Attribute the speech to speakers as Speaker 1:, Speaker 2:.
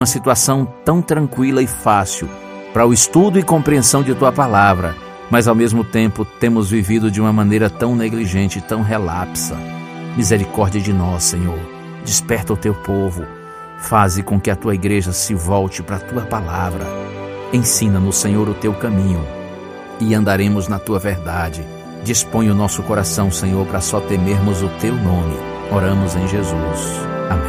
Speaker 1: uma situação tão tranquila e fácil para o estudo e compreensão de Tua palavra, mas ao mesmo tempo temos vivido de uma maneira tão negligente, tão relapsa. Misericórdia de nós, Senhor. Desperta o Teu povo. Faze com que a Tua igreja se volte para a Tua palavra. Ensina-nos, Senhor, o Teu caminho e andaremos na Tua verdade. Dispõe o nosso coração, Senhor, para só temermos o Teu nome. Oramos em Jesus.